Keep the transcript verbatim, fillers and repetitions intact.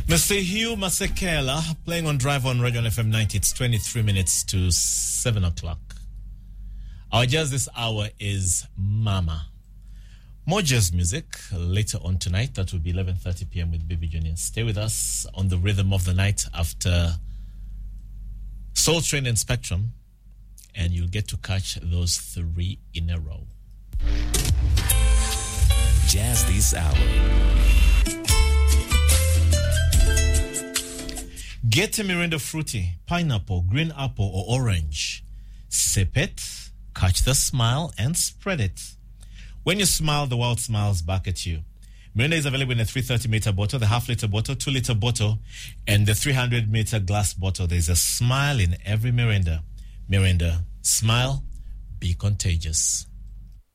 Mister Hugh Masekela playing on Drive on Radio F M ninety. It's twenty-three minutes to seven o'clock. Our jazz this hour is Mama. More jazz music later on tonight. That will be eleven thirty p.m. with Baby Junior. Stay with us on the rhythm of the night after Soul Train and Spectrum, and you'll get to catch those three in a row. Jazz this hour. Get a Miranda Fruity, pineapple, green apple, or orange. Sip it, catch the smile, and spread it. When you smile, the world smiles back at you. Miranda is available in a three hundred thirty milliliter bottle, the half-liter bottle, two-liter bottle, and the three hundred milliliter glass bottle. There's a smile in every Miranda. Miranda, smile, be contagious.